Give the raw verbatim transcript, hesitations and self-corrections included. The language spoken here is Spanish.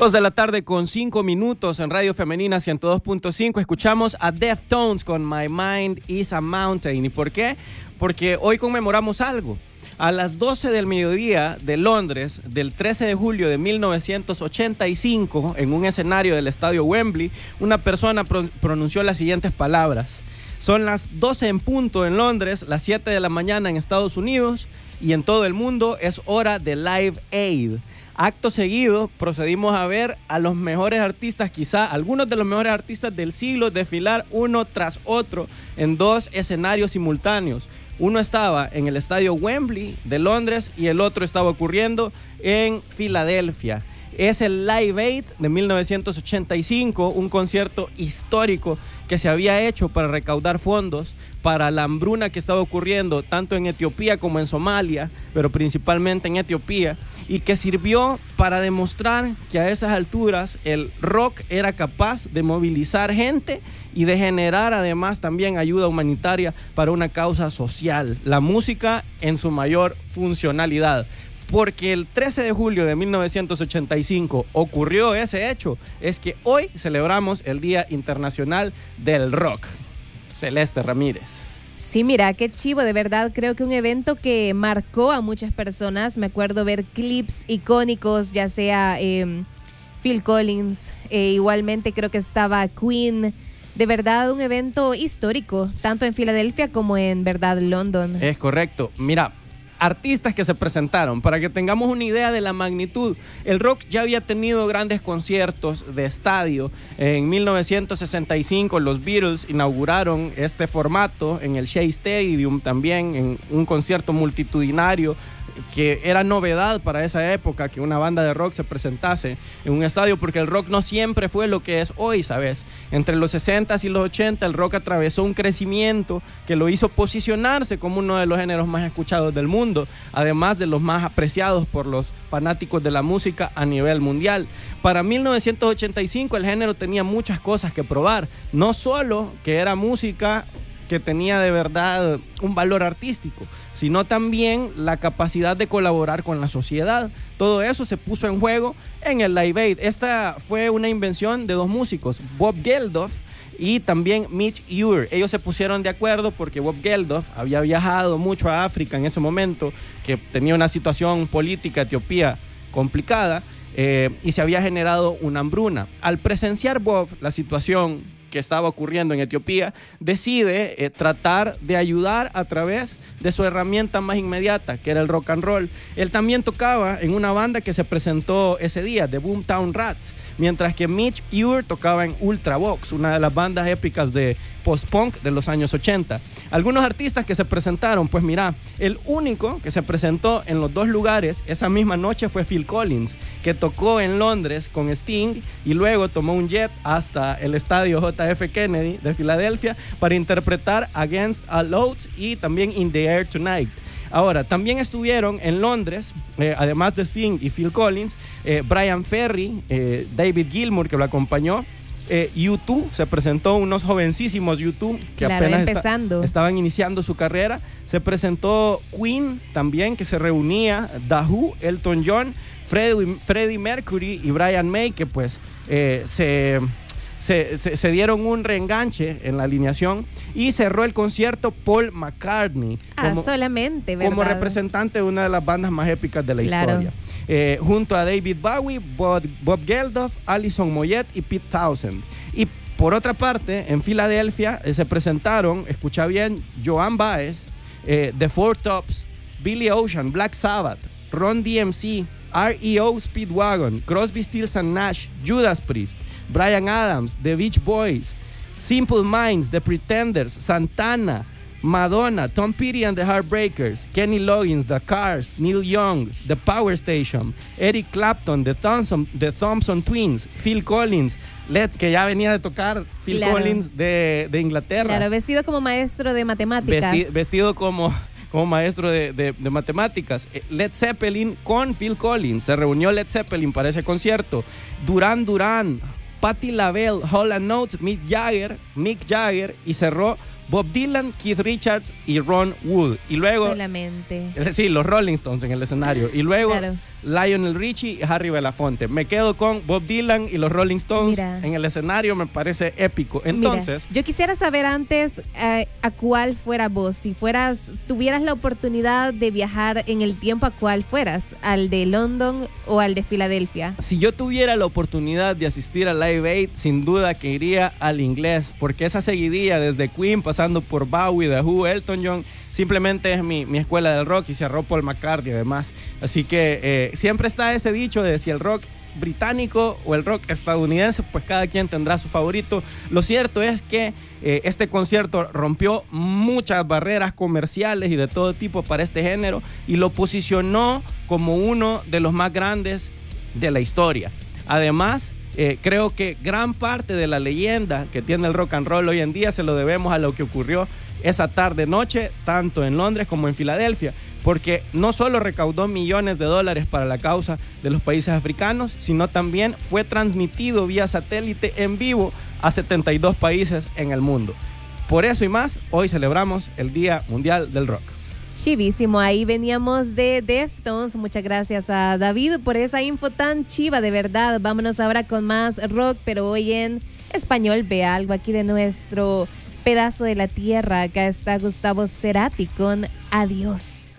Dos de la tarde con cinco minutos en Radio Femenina ciento dos punto cinco. Escuchamos a Deftones con My Mind is a Mountain. ¿Y por qué? Porque hoy conmemoramos algo. A las doce del mediodía de Londres, del trece de julio de mil novecientos ochenta y cinco, en un escenario del estadio Wembley, una persona pro- pronunció las siguientes palabras. Son las doce en punto en Londres, las siete de la mañana en Estados Unidos y en todo el mundo es hora de Live Aid. Acto seguido, procedimos a ver a los mejores artistas, quizá algunos de los mejores artistas del siglo, desfilar uno tras otro en dos escenarios simultáneos. Uno estaba en el estadio Wembley de Londres y el otro estaba ocurriendo en Filadelfia. Es el Live Aid de mil novecientos ochenta y cinco, un concierto histórico que se había hecho para recaudar fondos para la hambruna que estaba ocurriendo tanto en Etiopía como en Somalia, pero principalmente en Etiopía, y que sirvió para demostrar que a esas alturas el rock era capaz de movilizar gente y de generar además también ayuda humanitaria para una causa social, la música en su mayor funcionalidad. Porque el trece de julio de mil novecientos ochenta y cinco ocurrió ese hecho, es que hoy celebramos el Día Internacional del Rock. Celeste Ramírez. Sí, mira, qué chivo, de verdad, creo que un evento que marcó a muchas personas. Me acuerdo ver clips icónicos, ya sea eh, Phil Collins, eh, igualmente creo que estaba Queen. De verdad, un evento histórico, tanto en Filadelfia como en, verdad, London. Es correcto. Mira, artistas que se presentaron, para que tengamos una idea de la magnitud. El rock ya había tenido grandes conciertos de estadio. En mil novecientos sesenta y cinco los Beatles inauguraron este formato en el Shea Stadium, también en un concierto multitudinario que era novedad para esa época, que una banda de rock se presentase en un estadio, porque el rock no siempre fue lo que es hoy, ¿sabes? Entre los sesenta y los ochenta el rock atravesó un crecimiento que lo hizo posicionarse como uno de los géneros más escuchados del mundo, además de los más apreciados por los fanáticos de la música a nivel mundial. Para mil novecientos ochenta y cinco el género tenía muchas cosas que probar, no solo que era música que tenía de verdad un valor artístico, sino también la capacidad de colaborar con la sociedad. Todo eso se puso en juego en el Live Aid. Esta fue una invención de dos músicos, Bob Geldof y también Mitch Ure. Ellos se pusieron de acuerdo porque Bob Geldof había viajado mucho a África en ese momento, que tenía una situación política Etiopía complicada, eh, y se había generado una hambruna. Al presenciar Bob la situación que estaba ocurriendo en Etiopía, decide eh, tratar de ayudar a través de su herramienta más inmediata, que era el rock and roll. Él también tocaba en una banda que se presentó ese día, The Boomtown Rats, mientras que Mitch Ure tocaba en Ultravox, una de las bandas épicas de post-punk de los años ochenta. Algunos artistas que se presentaron, pues mira, el único que se presentó en los dos lugares esa misma noche fue Phil Collins, que tocó en Londres con Sting y luego tomó un jet hasta el estadio J F Kennedy de Filadelfia para interpretar Against All Odds y también In the Air Tonight. Ahora, también estuvieron en Londres, eh, además de Sting y Phil Collins, eh, Brian Ferry, eh, David Gilmour, que lo acompañó. Eh, U dos se presentó, unos jovencísimos U dos que claro, apenas empezando. Esta, estaban iniciando su carrera. Se presentó Queen también, que se reunía, The Who, Elton John, Freddie, Freddie Mercury y Brian May, que pues eh, se... Se, se, se dieron un reenganche en la alineación, y cerró el concierto Paul McCartney como, ah, solamente, ¿verdad? Como representante de una de las bandas más épicas de la claro. historia, eh, junto a David Bowie, Bob, Bob Geldof, Alison Moyet y Pete Townshend. Y por otra parte, en Filadelfia eh, se presentaron, escucha bien, Joan Baez, eh, The Four Tops, Billy Ocean, Black Sabbath, Ron D M C, R E O Speedwagon, Crosby, Stills and Nash, Judas Priest, Bryan Adams, The Beach Boys, Simple Minds, The Pretenders, Santana, Madonna, Tom Petty and the Heartbreakers, Kenny Loggins, The Cars, Neil Young, The Power Station, Eric Clapton, The Thompson, The Thompson Twins, Phil Collins, Let's, que ya venía de tocar Phil claro. Collins de, de Inglaterra. Claro, vestido como maestro de matemáticas. Vesti, vestido como... como maestro de, de, de matemáticas. Led Zeppelin con Phil Collins. Se reunió Led Zeppelin para ese concierto. Duran Duran, Patti LaBelle, Hall and Oates, Mick Jagger, Mick Jagger, y cerró Bob Dylan, Keith Richards y Ron Wood. Y luego... Solamente. Sí, los Rolling Stones en el escenario. Y luego... Claro. Lionel Richie y Harry Belafonte. Me quedo con Bob Dylan y los Rolling Stones. Mira. En el escenario, me parece épico. Entonces, mira, yo quisiera saber antes eh, a cuál fuera vos. Si fueras, tuvieras la oportunidad de viajar en el tiempo, ¿a cuál fueras? ¿Al de London o al de Filadelfia? si yo tuviera la oportunidad de asistir a Live Aid, sin duda que iría al inglés, porque esa seguidilla desde Queen, pasando por Bowie, The Who, Elton John, simplemente es mi, mi escuela del rock, y cerró Paul McCartney además. Así que eh, siempre está ese dicho de si el rock británico o el rock estadounidense, pues cada quien tendrá su favorito. Lo cierto es que eh, este concierto rompió muchas barreras comerciales y de todo tipo para este género y lo posicionó como uno de los más grandes de la historia. Además, eh, creo que gran parte de la leyenda que tiene el rock and roll hoy en día se lo debemos a lo que ocurrió esa tarde noche, tanto en Londres como en Filadelfia, porque no solo recaudó millones de dólares para la causa de los países africanos, sino también fue transmitido vía satélite en vivo a setenta y dos países en el mundo. Por eso y más, hoy celebramos el Día Mundial del Rock. Chivísimo, ahí veníamos de Deftones. Muchas gracias a David por esa info tan chiva, de verdad. Vámonos ahora con más rock, pero hoy en español. Ve algo aquí de nuestro pedazo de la tierra. Acá está Gustavo Cerati con Adiós.